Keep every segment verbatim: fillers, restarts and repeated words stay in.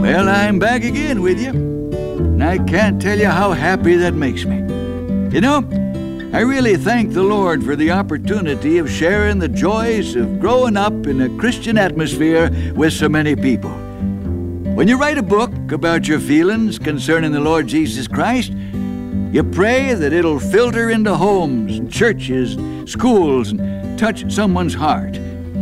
Well, I'm back again with you, and I can't tell you how happy that makes me. You know, I really thank the Lord for the opportunity of sharing the joys of growing up in a Christian atmosphere with so many people. When you write a book about your feelings concerning the Lord Jesus Christ, you pray that it'll filter into homes and churches and schools and touch someone's heart.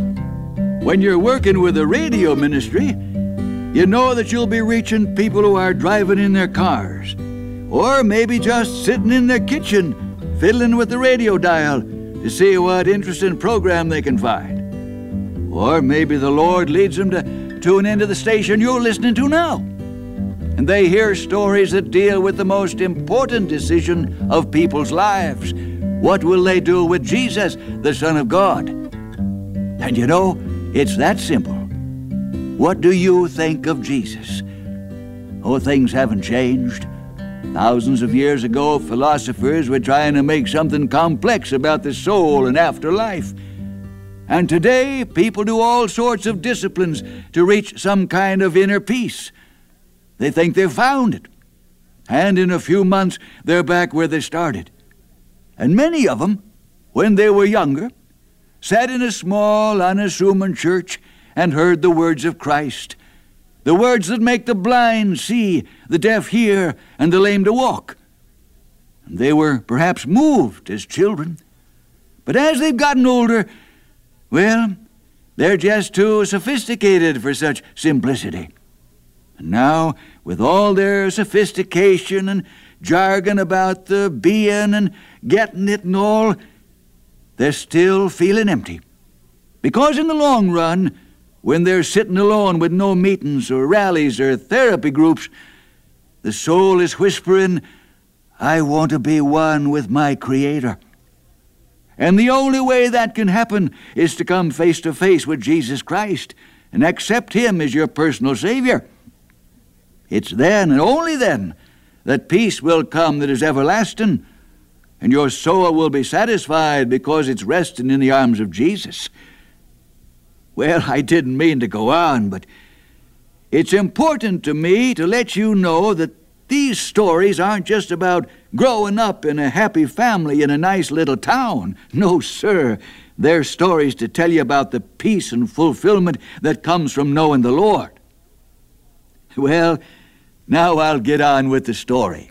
When you're working with a radio ministry, you know that you'll be reaching people who are driving in their cars, or maybe just sitting in their kitchen, fiddling with the radio dial to see what interesting program they can find. Or maybe the Lord leads them to tune into the station you're listening to now, and they hear stories that deal with the most important decision of people's lives. What will they do with Jesus, the Son of God? And you know, it's that simple. What do you think of Jesus? Oh, things haven't changed. Thousands of years ago, philosophers were trying to make something complex about the soul and afterlife. And today, people do all sorts of disciplines to reach some kind of inner peace. They think they've found it. And in a few months, they're back where they started. And many of them, when they were younger, sat in a small, unassuming church and heard the words of Christ, the words that make the blind see, the deaf hear, and the lame to walk. And they were perhaps moved as children, but as they've gotten older, well, they're just too sophisticated for such simplicity. And now, with all their sophistication and jargon about the being and getting it and all, they're still feeling empty. Because in the long run, when they're sitting alone with no meetings or rallies or therapy groups, the soul is whispering, I want to be one with my Creator. And the only way that can happen is to come face to face with Jesus Christ and accept Him as your personal Savior. It's then and only then that peace will come that is everlasting, and your soul will be satisfied because it's resting in the arms of Jesus. Well, I didn't mean to go on, but it's important to me to let you know that these stories aren't just about growing up in a happy family in a nice little town. No, sir. They're stories to tell you about the peace and fulfillment that comes from knowing the Lord. Well, now I'll get on with the story.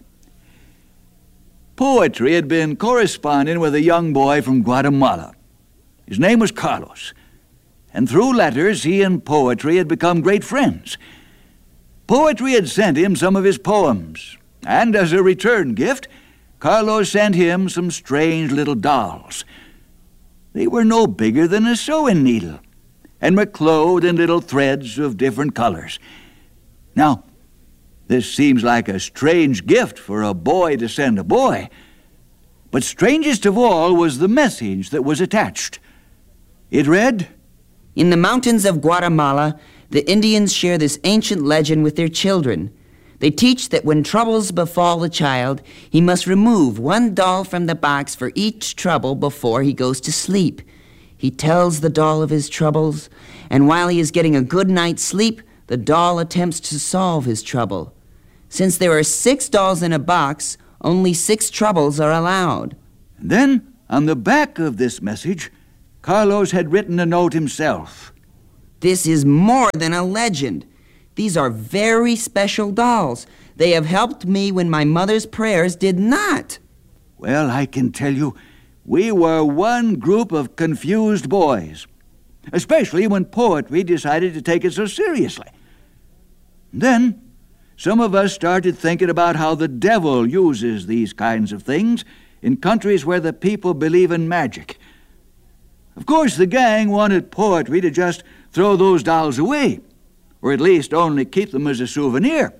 Poetry had been corresponding with a young boy from Guatemala. His name was Carlos. And through letters, he and Poetry had become great friends. Poetry had sent him some of his poems, and as a return gift, Carlos sent him some strange little dolls. They were no bigger than a sewing needle, and were clothed in little threads of different colors. Now, this seems like a strange gift for a boy to send a boy, but strangest of all was the message that was attached. It read, In the mountains of Guatemala, the Indians share this ancient legend with their children. They teach that when troubles befall a child, he must remove one doll from the box for each trouble before he goes to sleep. He tells the doll of his troubles, and while he is getting a good night's sleep, the doll attempts to solve his trouble. Since there are six dolls in a box, only six troubles are allowed. And then, on the back of this message, Carlos had written a note himself. This is more than a legend. These are very special dolls. They have helped me when my mother's prayers did not. Well, I can tell you, we were one group of confused boys, especially when Poetry decided to take it so seriously. Then, some of us started thinking about how the devil uses these kinds of things in countries where the people believe in magic. Of course, the gang wanted Poetry to just throw those dolls away, or at least only keep them as a souvenir.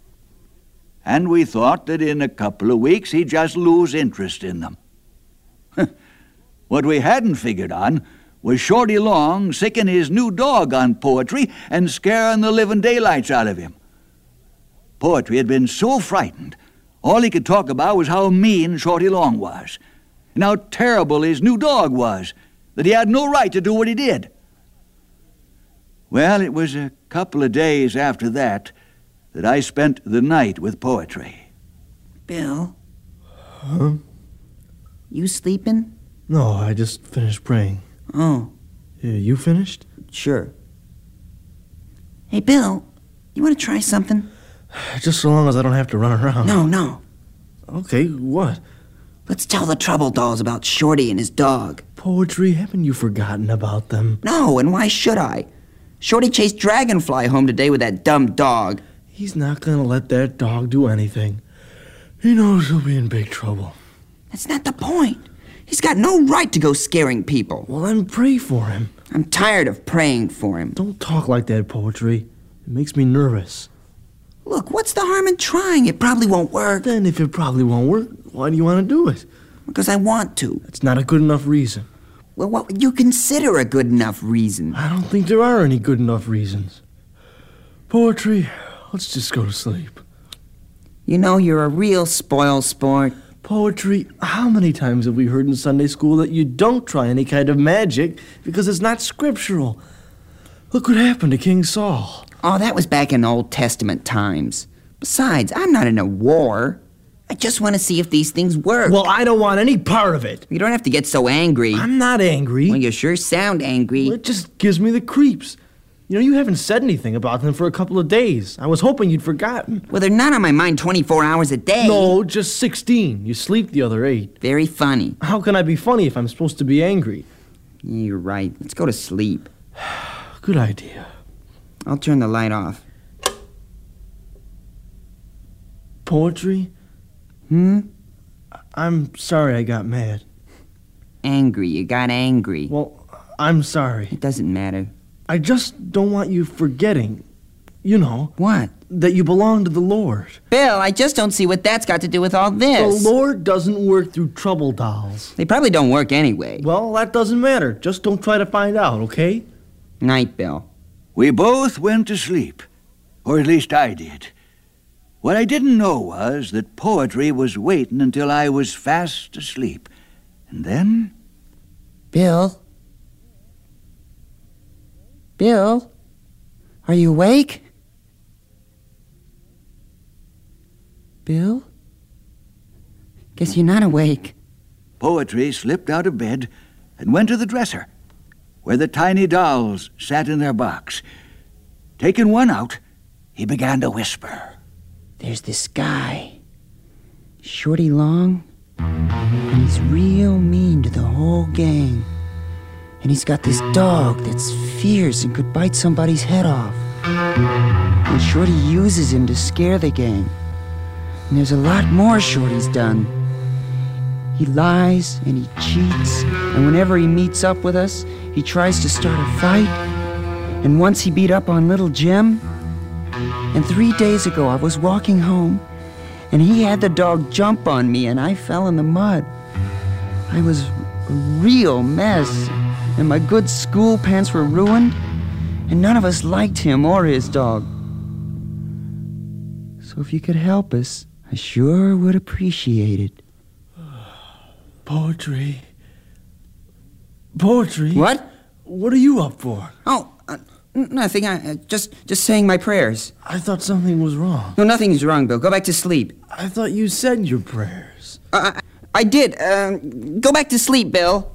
And we thought that in a couple of weeks he'd just lose interest in them. What we hadn't figured on was Shorty Long sicking his new dog on Poetry and scaring the living daylights out of him. Poetry had been so frightened, all he could talk about was how mean Shorty Long was, and how terrible his new dog was, that he had no right to do what he did. Well, it was a couple of days after that that I spent the night with poetry. Bill, Huh? you sleeping? No, I just finished praying. Oh, Yeah, you finished? sure. Hey, Bill, you want to try something? Just so long as I don't have to run around. No, no. Okay, what? Let's tell the Trouble Dolls about Shorty and his dog. Poetry? Haven't you forgotten about them? No, and why should I? Shorty chased Dragonfly home today with that dumb dog. He's not gonna let that dog do anything. He knows he'll be in big trouble. That's not the point. He's got no right to go scaring people. Well, then pray for him. I'm tired of praying for him. Don't talk like that, Poetry. It makes me nervous. Look, what's the harm in trying? It probably won't work. Then if it probably won't work, why do you want to do it? Because I want to. That's not a good enough reason. Well, what would you consider a good enough reason? I don't think there are any good enough reasons. Poetry, let's just go to sleep. You know, you're a real spoil sport. Poetry, how many times have we heard in Sunday school that you don't try any kind of magic because it's not scriptural? Look what happened to King Saul. Oh, that was back in Old Testament times. Besides, I'm not in a war. I just want to see if these things work. Well, I don't want any part of it. You don't have to get so angry. I'm not angry. Well, you sure sound angry. Well, it just gives me the creeps. You know, you haven't said anything about them for a couple of days. I was hoping you'd forgotten. Well, they're not on my mind twenty-four hours a day. No, just sixteen. You sleep the other eight. Very funny. How can I be funny if I'm supposed to be angry? You're right. Let's go to sleep. Good idea. I'll turn the light off. Poetry? Hmm? I'm sorry I got mad. Angry. You got angry. Well, I'm sorry. It doesn't matter. I just don't want you forgetting, you know, What? that you belong to the Lord. Bill, I just don't see what that's got to do with all this. The Lord doesn't work through trouble dolls. They probably don't work anyway. Well, that doesn't matter. Just don't try to find out, okay? Night, Bill. We both went to sleep, or at least I did. What I didn't know was that Poetry was waiting until I was fast asleep. And then... Bill? Bill? Are you awake? Bill? Guess you're not awake. Poetry slipped out of bed and went to the dresser, where the tiny dolls sat in their box. Taking one out, he began to whisper. There's this guy, Shorty Long, and he's real mean to the whole gang. And he's got this dog that's fierce and could bite somebody's head off. And Shorty uses him to scare the gang. And there's a lot more Shorty's done. He lies and he cheats, and whenever he meets up with us, he tries to start a fight. And once he beat up on little Jim. And three days ago, I was walking home, and he had the dog jump on me, and I fell in the mud. I was a real mess, and my good school pants were ruined, and none of us liked him or his dog. So if you could help us, I sure would appreciate it. Poetry. Poetry? What? What are you up for? Oh, uh, nothing. I uh, just just saying my prayers. I thought something was wrong. No, nothing's wrong, Bill. Go back to sleep. I thought you said your prayers. Uh, I, I did. Uh, go back to sleep, Bill.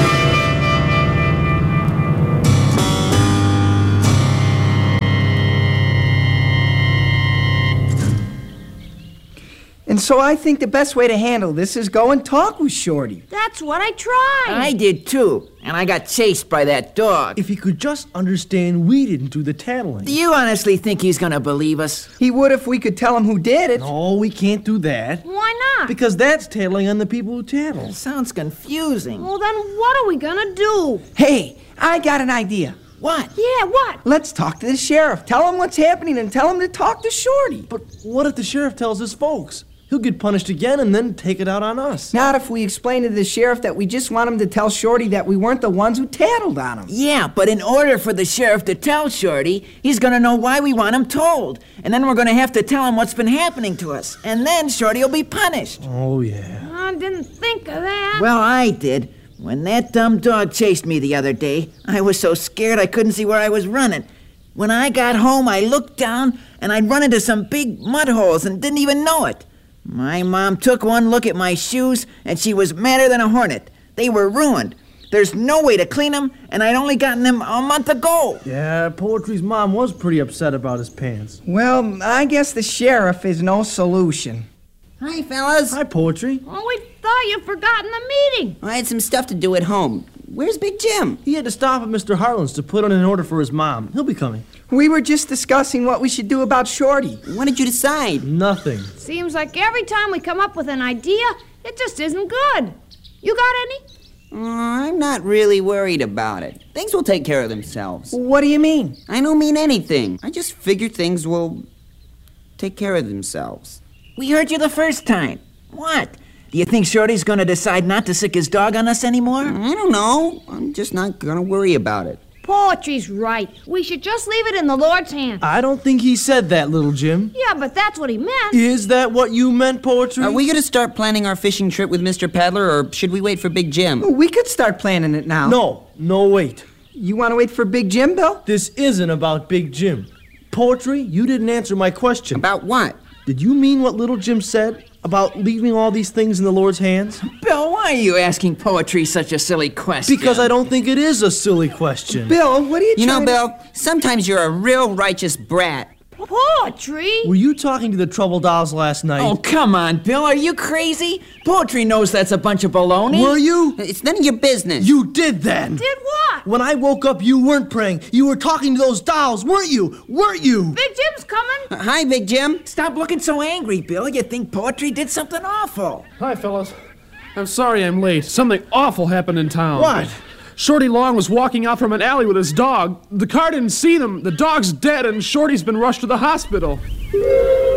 And so I think the best way to handle this is go and talk with Shorty. That's what I tried. I did too, and I got chased by that dog. If he could just understand we didn't do the tattling. Do you honestly think he's gonna believe us? He would if we could tell him who did it. No, we can't do that. Why not? Because that's tattling on the people who tattle. Sounds confusing. Well, then what are we gonna do? Hey, I got an idea. What? Yeah, what? Let's talk to the sheriff. Tell him what's happening and tell him to talk to Shorty. But what if the sheriff tells his folks? He'll get punished again and then take it out on us. Not if we explain to the sheriff that we just want him to tell Shorty that we weren't the ones who tattled on him. Yeah, but in order for the sheriff to tell Shorty, he's gonna know why we want him told. And then we're gonna have to tell him what's been happening to us. And then Shorty will be punished. Oh, yeah. I didn't think of that. Well, I did. When that dumb dog chased me the other day, I was so scared I couldn't see where I was running. When I got home, I looked down, and I'd run into some big mud holes and didn't even know it. My mom took one look at my shoes, and she was madder than a hornet. They were ruined. There's no way to clean them, and I'd only gotten them a month ago. Yeah, Poetry's mom was pretty upset about his pants. Well, I guess the sheriff is no solution. Hi, fellas. Hi, Poetry. Oh, we thought you'd forgotten the meeting. I had some stuff to do at home. Where's Big Jim? He had to stop at Mister Harlan's to put in an order for his mom. He'll be coming. We were just discussing what we should do about Shorty. What did you decide? Nothing. Seems like every time we come up with an idea, it just isn't good. You got any? Uh, I'm not really worried about it. Things will take care of themselves. What do you mean? I don't mean anything. I just figure things will take care of themselves. We heard you the first time. What? Do you think Shorty's gonna decide not to sick his dog on us anymore? I don't know. I'm just not gonna worry about it. Poetry's right. We should just leave it in the Lord's hands. I don't think he said that, little Jim. Yeah, but that's what he meant. Is that what you meant, Poetry? Are we gonna start planning our fishing trip with Mister Peddler, or should we wait for Big Jim? We could start planning it now. No, no, wait. You want to wait for Big Jim, Bill? This isn't about Big Jim. Poetry, you didn't answer my question. About what? Did you mean what little Jim said about leaving all these things in the Lord's hands? Bill, why are you asking Poetry such a silly question? Because I don't think it is a silly question. Bill, what are you You know, trying Bill, sometimes you're a real righteous brat. Poetry? Were you talking to the Trouble Dolls last night? Oh, come on, Bill. Are you crazy? Poetry knows that's a bunch of baloney. Were you? It's none of your business. You did that. Did what? When I woke up, you weren't praying. You were talking to those dolls, weren't you? Weren't you? Big Jim's coming. Uh, Hi, Big Jim. Stop looking so angry, Bill. You think Poetry did something awful. Hi, fellas. I'm sorry I'm late. Something awful happened in town. What? Shorty Long was walking out from an alley with his dog. The car didn't see them. The dog's dead, and Shorty's been rushed to the hospital.